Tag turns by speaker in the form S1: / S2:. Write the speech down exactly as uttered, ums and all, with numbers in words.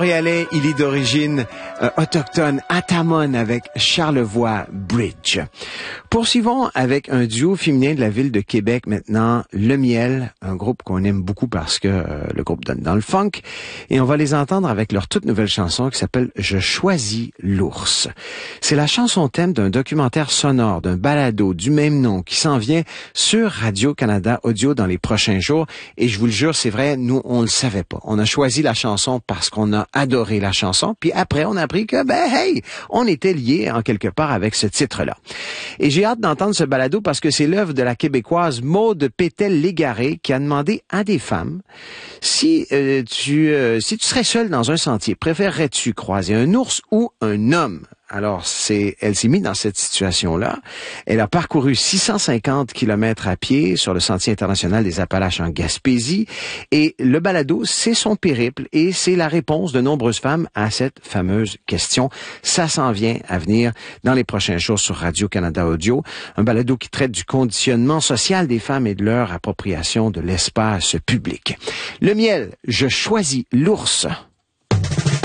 S1: Montréalais, il est d'origine euh, autochtone, Atamon, avec Charlevoix Bridge. Poursuivons avec un duo féminin de la ville de Québec maintenant, Le Miel, un groupe qu'on aime beaucoup parce que euh, le groupe donne dans le funk. Et on va les entendre avec leur toute nouvelle chanson qui s'appelle « Je choisis l'ours ». C'est la chanson thème d'un documentaire sonore, d'un balado du même nom qui s'en vient sur Radio-Canada Audio dans les prochains jours. Et je vous le jure, c'est vrai, nous, on le savait pas. On a choisi la chanson parce qu'on a adoré la chanson, puis après, on a appris que, ben, hey, on était liés en quelque part avec ce titre-là. Et j'ai hâte d'entendre ce balado parce que c'est l'œuvre de la Québécoise Maude Pétel-Légaré qui a demandé à des femmes si euh, tu euh, si tu serais seule dans un sentier, préférerais-tu croiser un ours ou un homme? Alors, c'est, elle s'est mise dans cette situation-là. Elle a parcouru six cent cinquante kilomètres à pied sur le Sentier international des Appalaches en Gaspésie. Et le balado, c'est son périple et c'est la réponse de nombreuses femmes à cette fameuse question. Ça s'en vient à venir dans les prochains jours sur Radio-Canada Audio. Un balado qui traite du conditionnement social des femmes et de leur appropriation de l'espace public. Le Miel, je choisis l'ours.